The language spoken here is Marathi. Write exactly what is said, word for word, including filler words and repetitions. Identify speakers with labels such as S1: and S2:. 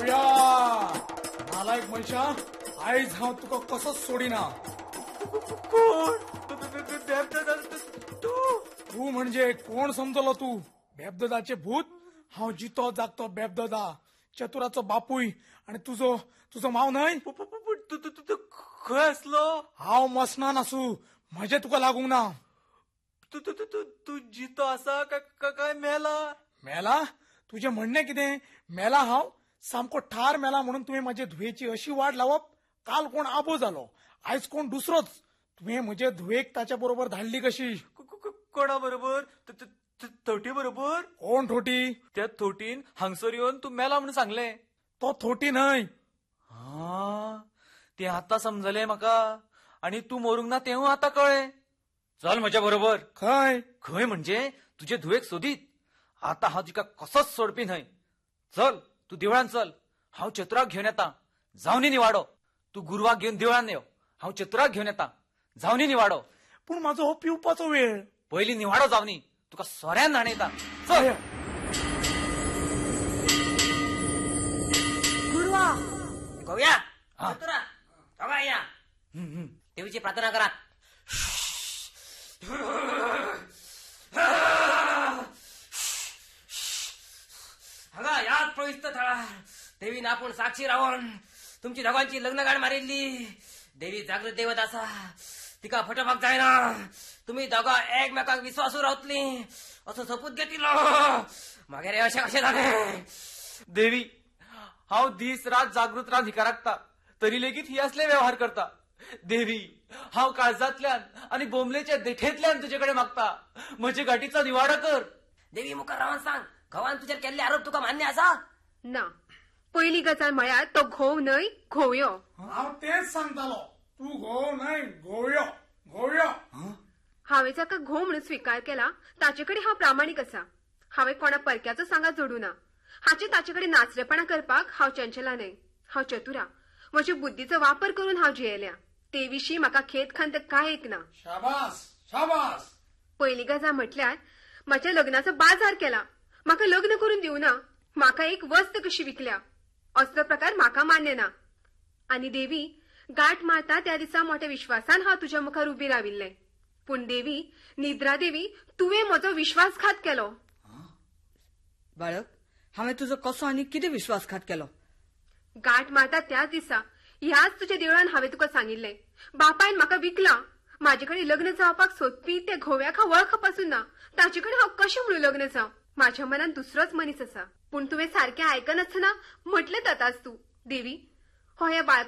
S1: गोव्या नालायक मनशा, आयज हांव तुका कसोच सोडिना.
S2: कोण तू?
S1: तू म्हणजे कोण समजलो तू? बेबदाचे भूत. हांव जितो जागतो बेबदा, चतुराचो बापूय आणि तुझो तुझो माव न्हय.
S2: तू खंय असलो?
S1: हांव मसनान आसू, म्हजे तुका लागूंक ना.
S2: तू तू तू तू जितो आसा काय मेला?
S1: मेला? तुझे म्हणणे कितें? मेला हांव? सामको ठार मेला म्हणून तुवें म्हजे धुवेची अशी वाट लावप? काल कोण आबो जालो, आयज कोण दुसरोच. तुवें म्हजे धुवेक ताच्या बरोबर धाडली कशी?
S2: कोणा बरोबर? थोटी बरोबर?
S1: कोण थोटी?
S2: त्या थोटीन हांगसर येवन तू मेला म्हणून सांगले.
S1: तो थोटी न्हय.
S2: हा, ते आता समजले म्हाका. आणि तू मरूंक ना तेव्हा आता कळ्ळे. चल म्हज्या बरोबर.
S1: खंय?
S2: खंय म्हणजे तुझे धुवेक सोदीत. आता हांव तुका कसोच सोडपी न्हय. चल तू देवळान चल, हांव चतुराक घेवन येता. जावनी निवाडो. तू गुरुवाक घेवन देवळान यो, हांव चतुराक घेवन येता. जावनी निवाडो.
S1: पूण म्हाजो हो पिवपाचो वेळ.
S2: पयली निवाडो जावनी, तुका सोऱ्यान न्हाणयता. चल.
S3: गुरुवा,
S4: गोव्या,
S2: हा.
S4: चतुरा, दोघा या. देवीची प्रार्थना करा. हांगा याच पवित्र थळार देवीन आपूण साक्षी रावून तुमची दोघांची लग्न गाठ मारिल्ली. देवी जागृत देवत आसा, तिका फटोवपाक जायना. तुम्ही दोघा एकमेकाक विश्वासू रावतली असो सोपूत घेतिलो. मागे रे अशें कशें जालें?
S2: देवी, हांव दीस रात जागृत रावन भिकाराकता, तरी लेगीत ही असले व्यवहार करता. देवी, हांव काळजांतल्यान आणि बोमलेच्या देठेंतल्यान तुझेकडे मागता. म्हजे गाठीचो निवाडो कर.
S4: देवी मुखार रावन सांग, घोवान तुजेर केल्ले आरोप तुका मान्य आसा?
S3: ना. पहिली गजाल म्हळ्यार तो घोव न्हय, घोवयो.
S1: हांव तेच सांगतालो. तू घोव न्हय, घोवयो. घोवयो.
S3: हांवें जाका घोव म्हणून स्वीकार केला ताचेकडे हांव प्रामाणीक आसा. हांवें कोणा परक्याचो सांगात जोडू ना. हाचे ताचेकडे नाचरेपणा करपाक हांव चंचला न्हय. हांव चतुरा. म्हज्या बुद्धीचो वापर करून हांव जियेल्या. ते विशीं म्हाका खेद खंत काय एक ना.
S1: शाबास, शाबास.
S3: पहिली गजाल म्हटल्यार म्हज्या लग्नाचो बाजार केला. म्हाका लग्न करून दिवना. म्हाका एक वस्त कशी विकल्या. असलो प्रकार म्हाका मान्य ना. आनी देवी, गाठ मारता त्या दिसा मोठ्या विश्वासान हांव तुज्या मुखार उबी राविल्लें. पूण देवी, निद्रा देवी, तुवें म्हजो विश्वासघात केलो.
S5: बाळक, हांवें तुजो कसो आनी कितें विश्वासघात केलो?
S3: गाठ मारता त्याच दिसा ह्याच तुज्या देवळान हांवें तुका सांगिल्लें. बापायन म्हाका विकला. म्हाजेकडे लग्न जावपाक सोदपी त्या घोव्याक हांव वळख पासून ना. ताचेकडे हांव कशें म्हणून लग्न जावं? म्हाज्या मनात दुसरोच मनीस आसा. पूण तुवें सारकें आयकनासतना म्हटलें ताताच तूं. देवी, हो ह्या बाळका